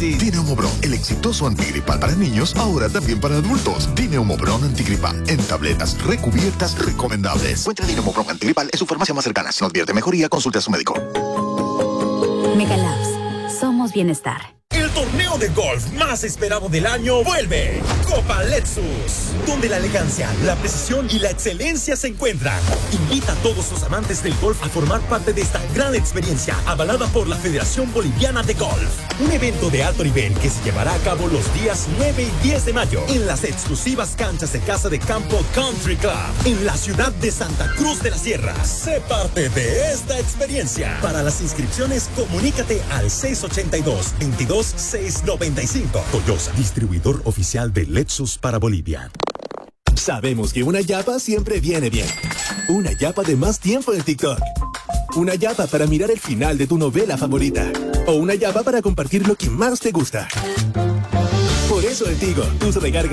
sí. Dineumobron, el exitoso antigripal para niños, ahora también para adultos. Dineumobron antigripal, en tabletas recubiertas recomendables. Encuentra Dineumobron antigripal en su farmacia más cercana. Si no advierte mejoría, consulte a su médico. Megalabs, somos bienestar. El torneo de golf más esperado del año vuelve. Copa Lexus, donde la elegancia, la precisión y la excelencia se encuentran. Invita a todos los amantes del golf a formar parte de esta gran experiencia, avalada por la Federación Boliviana de Golf. Un evento de alto nivel que se llevará a cabo los días 9 y 10 de mayo en las exclusivas canchas de Casa de Campo Country Club, en la ciudad de Santa Cruz de la Sierra. Sé parte de esta experiencia. Para las inscripciones, comunícate al 682-22-695. Toyosa, distribuidor oficial de Lexus para Bolivia. Sabemos que una yapa siempre viene bien. Una yapa de más tiempo en TikTok. Una yapa para mirar el final de tu novela favorita. O una yapa para compartir lo que más te gusta. Por eso en Tigo, tus recargas